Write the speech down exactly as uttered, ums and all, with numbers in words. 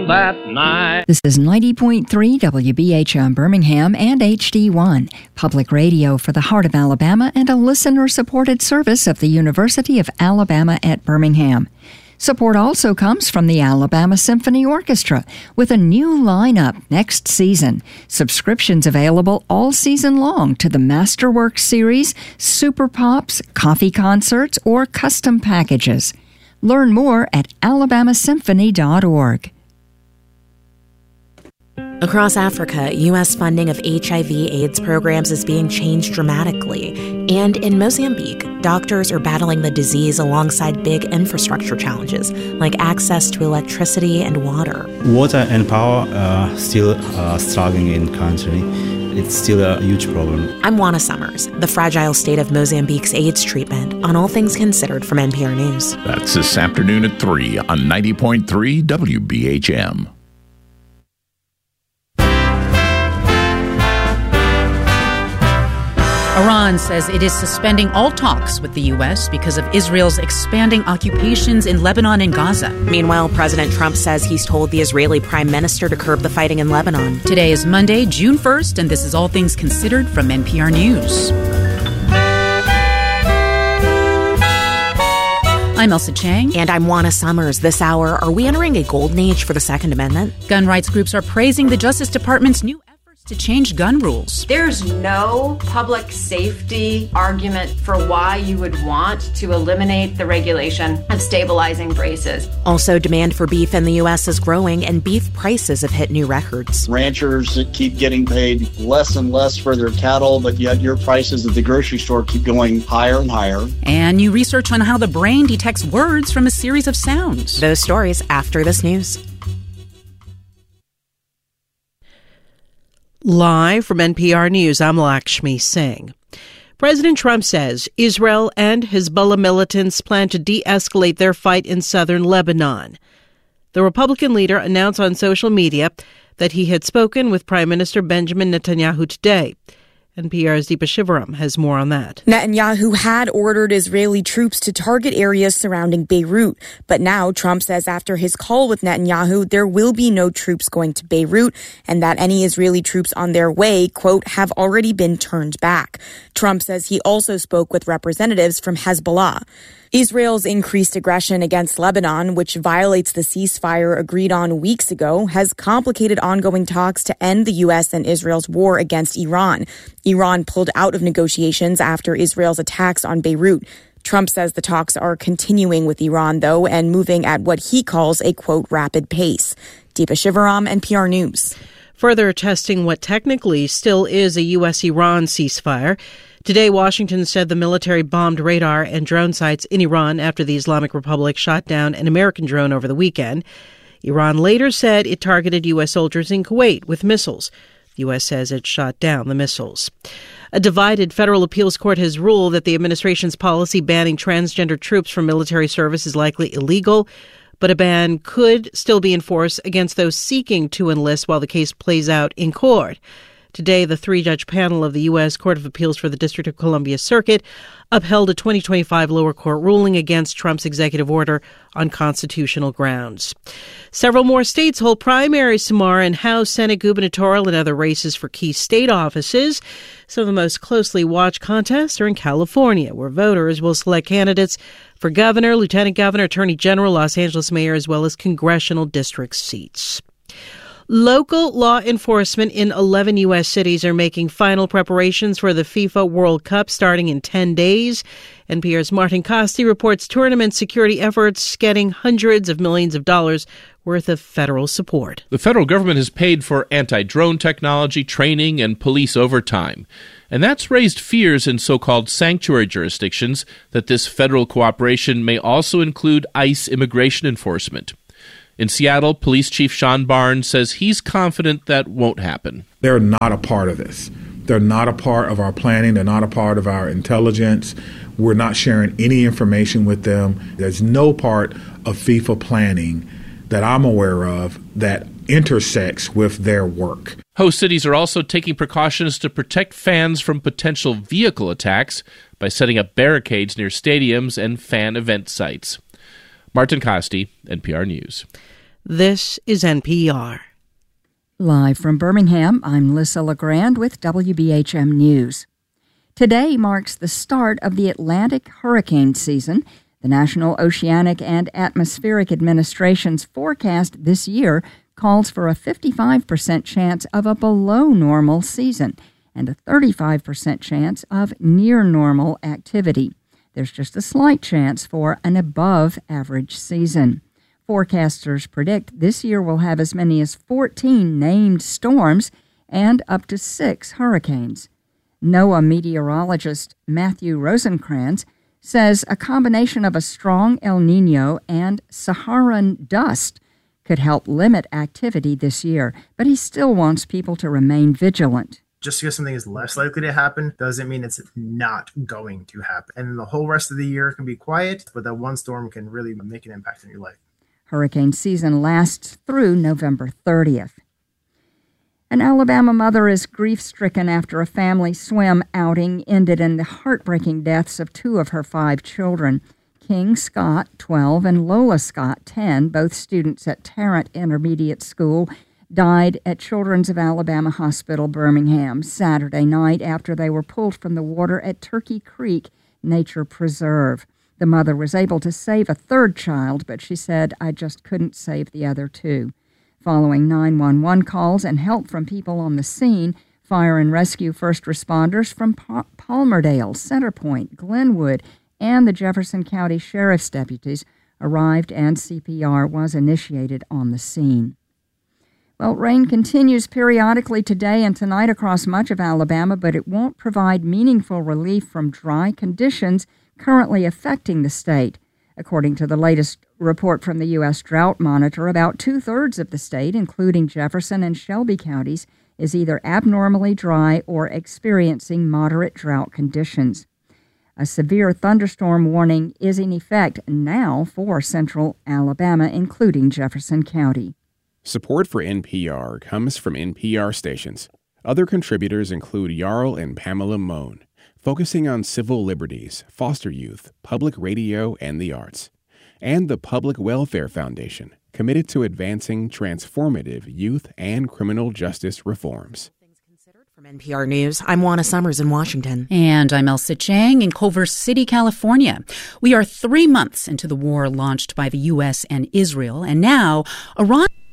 on that night. This is ninety point three W B H M Birmingham and H D one, public radio for the heart of Alabama and a listener-supported service of the University of Alabama at Birmingham. Support also comes from the Alabama Symphony Orchestra with a new lineup next season. Subscriptions available all season long to the Masterworks series, Super Pops, coffee concerts, or custom packages. Learn more at alabama symphony dot org. Across Africa, U S funding of H I V AIDS programs is being changed dramatically. And in Mozambique, doctors are battling the disease alongside big infrastructure challenges, like access to electricity and water. Water and power are still uh, struggling in the country. It's still a huge problem. I'm Juana Summers, the fragile state of Mozambique's AIDS treatment, on All Things Considered from N P R News. That's this afternoon at three on ninety point three W B H M. Iran says it is suspending all talks with the U S because of Israel's expanding occupations in Lebanon and Gaza. Meanwhile, President Trump says he's told the Israeli Prime Minister to curb the fighting in Lebanon. Today is Monday, June first, and this is All Things Considered from N P R News. I'm Elsa Chang. And I'm Juana Summers. This hour, are we entering a golden age for the Second Amendment? Gun rights groups are praising the Justice Department's new to change gun rules. There's no public safety argument for why you would want to eliminate the regulation of stabilizing braces. Also, demand for beef in the U S is growing and beef prices have hit new records. Ranchers keep getting paid less and less for their cattle, but yet your prices at the grocery store keep going higher and higher. And new research on how the brain detects words from a series of sounds. Those stories after this news. Live from N P R News, I'm Lakshmi Singh. President Trump says Israel and Hezbollah militants plan to de-escalate their fight in southern Lebanon. The Republican leader announced on social media that he had spoken with Prime Minister Benjamin Netanyahu today. N P R's Deepa Shivaram has more on that. Netanyahu had ordered Israeli troops to target areas surrounding Beirut, but now Trump says after his call with Netanyahu, there will be no troops going to Beirut and that any Israeli troops on their way, quote, have already been turned back. Trump says he also spoke with representatives from Hezbollah. Israel's increased aggression against Lebanon, which violates the ceasefire agreed on weeks ago, has complicated ongoing talks to end the U S and Israel's war against Iran. Iran pulled out of negotiations after Israel's attacks on Beirut. Trump says the talks are continuing with Iran, though, and moving at what he calls a, quote, rapid pace. Deepa Shivaram, N P R News. Further testing what technically still is a U S Iran ceasefire. Today, Washington said the military bombed radar and drone sites in Iran after the Islamic Republic shot down an American drone over the weekend. Iran later said it targeted U S soldiers in Kuwait with missiles. The U S says it shot down the missiles. A divided federal appeals court has ruled that the administration's policy banning transgender troops from military service is likely illegal, but a ban could still be enforced against those seeking to enlist while the case plays out in court. Today, the three-judge panel of the U S Court of Appeals for the District of Columbia Circuit upheld a twenty twenty-five lower court ruling against Trump's executive order on constitutional grounds. Several more states hold primaries tomorrow in House, Senate, gubernatorial, and other races for key state offices. Some of the most closely watched contests are in California, where voters will select candidates for governor, lieutenant governor, attorney general, Los Angeles mayor, as well as congressional district seats. Local law enforcement in eleven U S cities are making final preparations for the FIFA World Cup starting in ten days. N P R's Martin Costi reports tournament security efforts getting hundreds of millions of dollars worth of federal support. The federal government has paid for anti-drone technology, training, and police overtime. And that's raised fears in so-called sanctuary jurisdictions that this federal cooperation may also include ICE immigration enforcement. In Seattle, Police Chief Sean Barnes says he's confident that won't happen. They're not a part of this. They're not a part of our planning. They're not a part of our intelligence. We're not sharing any information with them. There's no part of FIFA planning that I'm aware of that intersects with their work. Host cities are also taking precautions to protect fans from potential vehicle attacks by setting up barricades near stadiums and fan event sites. Martin Costi, N P R News. This is N P R. Live from Birmingham, I'm Lissa LeGrand with W B H M News. Today marks the start of the Atlantic hurricane season. The National Oceanic and Atmospheric Administration's forecast this year calls for a fifty-five percent chance of a below-normal season and a thirty-five percent chance of near-normal activity. There's just a slight chance for an above-average season. Forecasters predict this year will have as many as fourteen named storms and up to six hurricanes. NOAA meteorologist Matthew Rosenkrantz says a combination of a strong El Nino and Saharan dust could help limit activity this year, but he still wants people to remain vigilant. Just because something is less likely to happen doesn't mean it's not going to happen. And the whole rest of the year can be quiet, but that one storm can really make an impact on your life. Hurricane season lasts through November thirtieth. An Alabama mother is grief-stricken after a family swim outing ended in the heartbreaking deaths of two of her five children. King Scott, twelve, and Lola Scott, ten, both students at Tarrant Intermediate School, died at Children's of Alabama Hospital, Birmingham, Saturday night after they were pulled from the water at Turkey Creek Nature Preserve. The mother was able to save a third child, but she said, "I just couldn't save the other two." Following nine one one calls and help from people on the scene, fire and rescue first responders from pa- Palmerdale, Centerpoint, Glenwood, and the Jefferson County Sheriff's deputies arrived and C P R was initiated on the scene. Well, rain continues periodically today and tonight across much of Alabama, but it won't provide meaningful relief from dry conditions currently affecting the state. According to the latest report from the U S Drought Monitor, about two-thirds of the state, including Jefferson and Shelby counties, is either abnormally dry or experiencing moderate drought conditions. A severe thunderstorm warning is in effect now for central Alabama, including Jefferson County. Support for N P R comes from N P R stations. Other contributors include Jarl and Pamela Mohn, focusing on civil liberties, foster youth, public radio, and the arts. And the Public Welfare Foundation, committed to advancing transformative youth and criminal justice reforms. From N P R News, I'm Juana Summers in Washington. And I'm Elsa Chang in Culver City, California. We are three months into the war launched by the U S and Israel, and now Iran...